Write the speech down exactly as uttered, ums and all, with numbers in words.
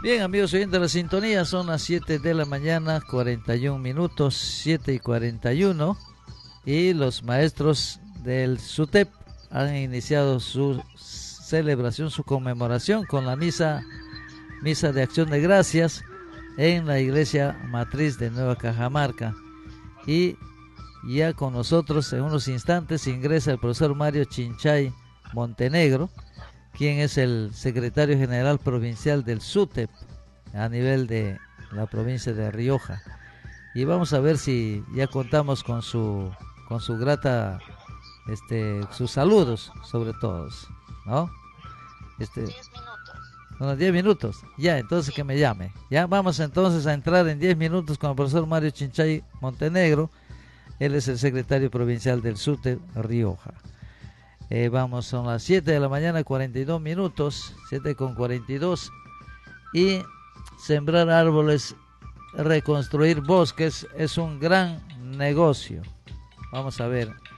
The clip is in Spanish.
Bien, amigos oyentes de la sintonía, son las siete de la mañana, cuarenta y un minutos, siete y cuarenta y uno, y los maestros del SUTEP han iniciado su celebración, su conmemoración con la misa, misa de acción de gracias en la iglesia matriz de Nueva Cajamarca. Y ya con nosotros en unos instantes ingresa el profesor Mario Chinchay Montenegro, quien es el secretario general provincial del SUTEP a nivel de la provincia de Rioja. Y vamos a ver si ya contamos con su con su grata este sus saludos sobre todos, ¿no? Este unos diez minutos. Ya, entonces que me llame. Ya vamos entonces a entrar en diez minutos con el profesor Mario Chinchay Montenegro. Él es el secretario provincial del SUTEP Rioja. Eh, vamos, son las siete de la mañana, cuarenta y dos minutos, siete con cuarenta y dos, y sembrar árboles, reconstruir bosques es un gran negocio. Vamos a ver